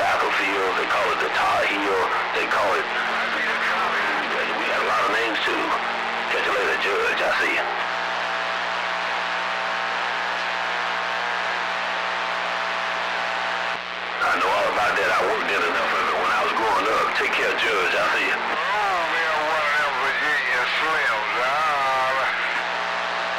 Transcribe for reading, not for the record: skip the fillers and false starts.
battlefield. They call it the Tar Heel. They call it... We got a lot of names too. Catch you later, Judge. I see you. I know all about that. I worked in enough of it when I was growing up. Take care, Judge. I